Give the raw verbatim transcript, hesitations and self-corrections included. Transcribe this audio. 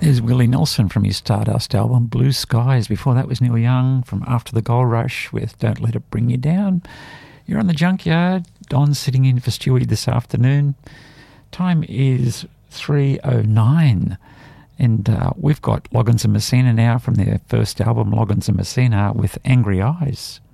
There's Willie Nelson from his Stardust album, Blue Skies. Before that was Neil Young from After the Gold Rush with Don't Let It Bring You Down. You're on the Junkyard. Don's sitting in for Stewie this afternoon. Time is three oh nine. And uh, we've got Loggins and Messina now from their first album, Loggins and Messina, with Angry Eyes.